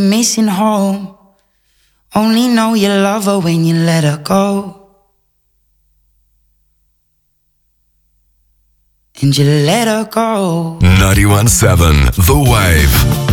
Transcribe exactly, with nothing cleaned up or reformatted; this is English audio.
missing home. Only know you love her when you let her go. And you let her go. ninety-one point seven The Wave.